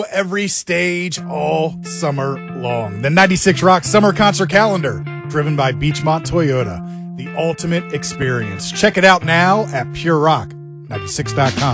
Every stage all summer long. The 96 Rock Summer Concert Calendar, driven by Beachmont Toyota, the ultimate experience. Check it out now at purerock96.com.